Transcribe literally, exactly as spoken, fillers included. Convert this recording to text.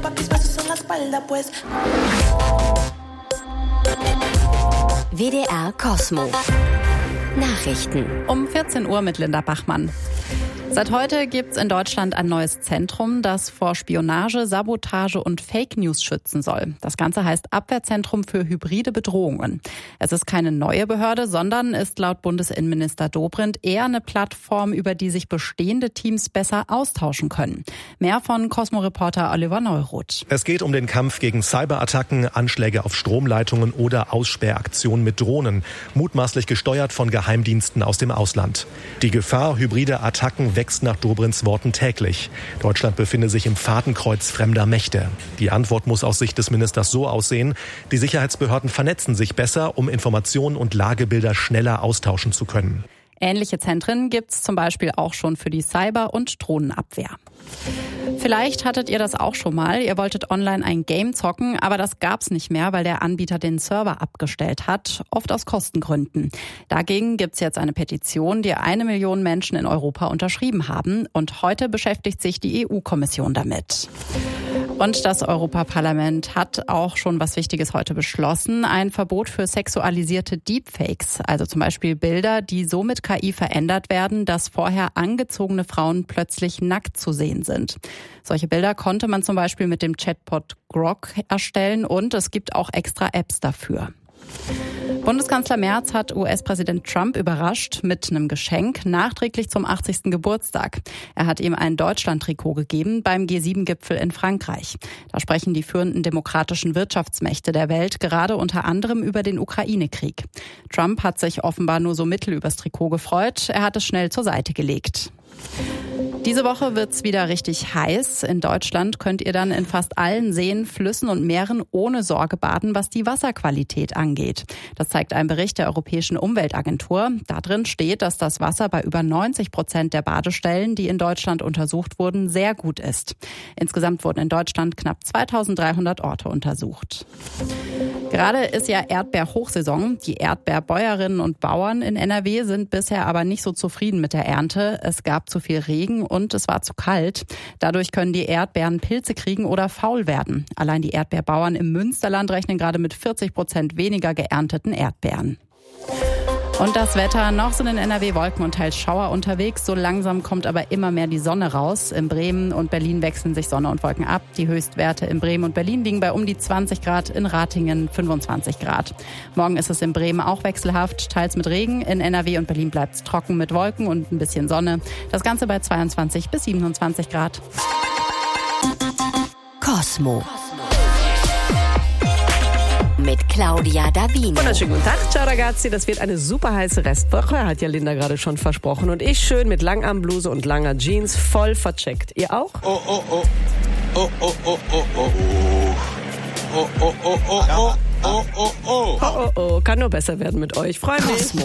W D R Kosmo. Nachrichten. Um vierzehn Uhr mit Linda Bachmann. Seit heute gibt's in Deutschland ein neues Zentrum, das vor Spionage, Sabotage und Fake News schützen soll. Das Ganze heißt Abwehrzentrum für hybride Bedrohungen. Es ist keine neue Behörde, sondern ist laut Bundesinnenminister Dobrindt eher eine Plattform, über die sich bestehende Teams besser austauschen können. Mehr von Cosmo-Reporter Oliver Neuroth. Es geht um den Kampf gegen Cyberattacken, Anschläge auf Stromleitungen oder Aussperraktionen mit Drohnen, mutmaßlich gesteuert von Geheimdiensten aus dem Ausland. Die Gefahr hybrider Attacken wächst nach Dobrindts Worten täglich. Deutschland befinde sich im Fadenkreuz fremder Mächte. Die Antwort muss aus Sicht des Ministers so aussehen: Die Sicherheitsbehörden vernetzen sich besser, um Informationen und Lagebilder schneller austauschen zu können. Ähnliche Zentren gibt's zum Beispiel auch schon für die Cyber- und Drohnenabwehr. Vielleicht hattet ihr das auch schon mal. Ihr wolltet online ein Game zocken, aber das gab's nicht mehr, weil der Anbieter den Server abgestellt hat, oft aus Kostengründen. Dagegen gibt's jetzt eine Petition, die eine Million Menschen in Europa unterschrieben haben. Und heute beschäftigt sich die E U-Kommission damit. Und das Europaparlament hat auch schon was Wichtiges heute beschlossen. Ein Verbot für sexualisierte Deepfakes, also zum Beispiel Bilder, die so mit K I verändert werden, dass vorher angezogene Frauen plötzlich nackt zu sehen sind. Solche Bilder konnte man zum Beispiel mit dem Chatbot Grok erstellen und es gibt auch extra Apps dafür. Bundeskanzler Merz hat U S-Präsident Trump überrascht mit einem Geschenk, nachträglich zum achtzigsten Geburtstag. Er hat ihm ein Deutschland-Trikot gegeben beim G sieben Gipfel in Frankreich. Da sprechen die führenden demokratischen Wirtschaftsmächte der Welt gerade unter anderem über den Ukraine-Krieg. Trump hat sich offenbar nur so mittel übers Trikot gefreut. Er hat es schnell zur Seite gelegt. Diese Woche wird's wieder richtig heiß. In Deutschland könnt ihr dann in fast allen Seen, Flüssen und Meeren ohne Sorge baden, was die Wasserqualität angeht. Das zeigt ein Bericht der Europäischen Umweltagentur. Da drin steht, dass das Wasser bei über neunzig Prozent der Badestellen, die in Deutschland untersucht wurden, sehr gut ist. Insgesamt wurden in Deutschland knapp zweitausenddreihundert Orte untersucht. Gerade ist ja Erdbeerhochsaison. Die Erdbeerbäuerinnen und Bauern in N R W sind bisher aber nicht so zufrieden mit der Ernte. Es gab zu viel Regen und es war zu kalt. Dadurch können die Erdbeeren Pilze kriegen oder faul werden. Allein die Erdbeerbauern im Münsterland rechnen gerade mit vierzig Prozent weniger geernteten Erdbeeren. Und das Wetter, noch sind in N R W Wolken und teils Schauer unterwegs. So langsam kommt aber immer mehr die Sonne raus. In Bremen und Berlin wechseln sich Sonne und Wolken ab. Die Höchstwerte in Bremen und Berlin liegen bei um die zwanzig Grad, in Ratingen fünfundzwanzig Grad. Morgen ist es in Bremen auch wechselhaft, teils mit Regen. In N R W und Berlin bleibt es trocken mit Wolken und ein bisschen Sonne. Das Ganze bei zweiundzwanzig bis siebenundzwanzig Grad. Kosmo. Mit Claudia Davino. Wunderschönen guten Tag, ciao ragazzi. Das wird eine super heiße Restwoche, hat ja Linda gerade schon versprochen. Und ich schön mit Langarmbluse und langer Jeans, voll vercheckt. Ihr auch? Oh, oh, oh. Oh, oh, oh, oh, oh. Oh, oh, oh, oh, oh. Oh, oh, oh. Oh, oh, oh. Kann nur besser werden mit euch. Freue mich. Kosmo.